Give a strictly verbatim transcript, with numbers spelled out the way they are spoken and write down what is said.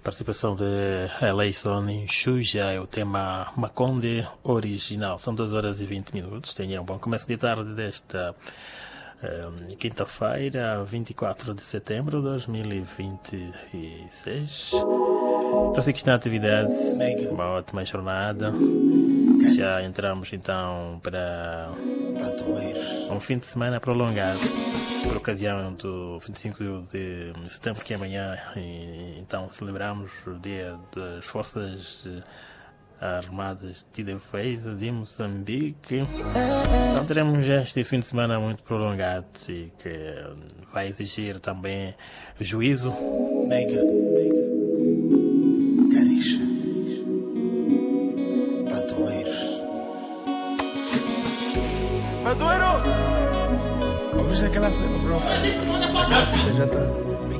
participação de Eleison em Xuja, é o tema Maconde original. São duas horas e vinte minutos. Tenham um bom começo de tarde desta um, quinta-feira, vinte e quatro de setembro de dois mil e vinte e seis. Para si que está na atividade, uma ótima jornada. Já entramos então para um fim de semana prolongado, por ocasião do vinte e cinco de setembro, que é amanhã, e então celebramos o Dia das Forças Armadas de Defesa de Moçambique. Então teremos este fim de semana muito prolongado e que vai exigir também juízo. Mega, mega, Ganesha, Tatueiros. Madueiro! Vamos ver aquela cena, bro. A caceta já tá.